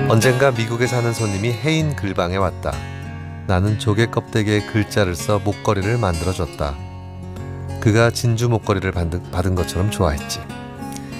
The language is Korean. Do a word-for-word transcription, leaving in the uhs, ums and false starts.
언젠가 미국에 사는 손님이 해인 글방에 왔다. 나는 조개 껍데기에 글자를 써 목걸이를 만들어줬다. 그가 진주 목걸이를 받은, 받은 것처럼 좋아했지.